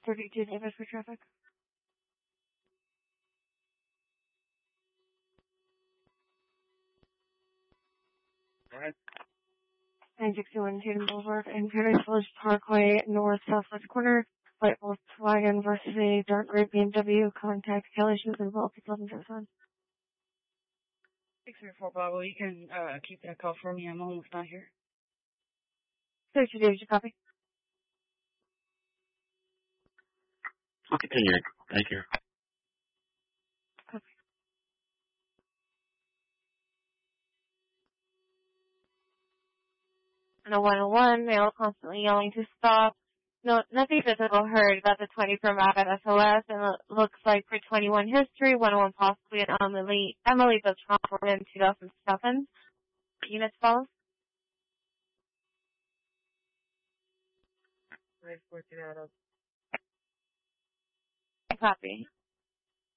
32 Davis for traffic. Go ahead. 961 Tatum Boulevard and Paradise Village Parkway, north southwest corner. White Volkswagen versus a dark gray BMW. Contact Kelly Shoes and Vault 1107. 634 Bravo, you can keep that call for me. I'm almost not here. 32 Davis, you copy? I'll continue. Thank you. Copy. And a 101, male constantly yelling to stop. No, nothing physical heard about the 20 from Rapid SOS, and it looks like for 21 history, 101 possibly an Emily Beltran in 2007. Units follows? 543 out of. Copy.